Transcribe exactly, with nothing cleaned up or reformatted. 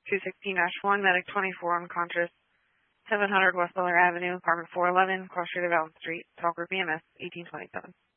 two sixteen dash one, Medic twenty-four, unconscious, seven hundred West Butler Avenue, apartment four eleven, cross street of Allen Street, Talk Group E M S, eighteen twenty-seven.